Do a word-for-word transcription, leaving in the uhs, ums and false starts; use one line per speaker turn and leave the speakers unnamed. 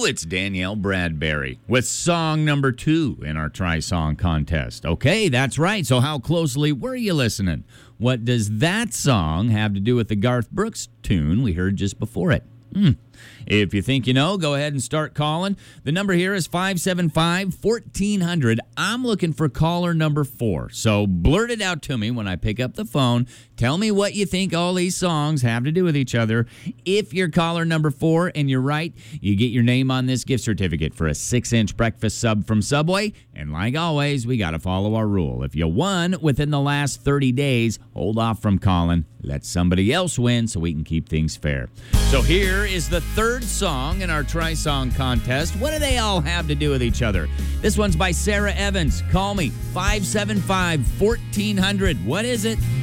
it's Danielle Bradbury with song number two in our Try Song contest. Okay, that's right. So how closely were you listening? What does that song have to do with the Garth Brooks tune we heard just before it? Hmm. If you think you know, go ahead and start calling. The number here is five seven five, one four zero zero. I'm looking for caller number four. So blurt it out to me when I pick up the phone. Tell me what you think all these songs have to do with each other. If you're caller number four and you're right, you get your name on this gift certificate for a six-inch breakfast sub from Subway. And like always, we got to follow our rule. If you won within the last thirty days, hold off from calling. Let somebody else win so we can keep things fair. So here is the third song in our Try Song contest. What do they all have to do with each other? This one's by Sarah Evans. Call me, five seven five, one four zero zero. What is it?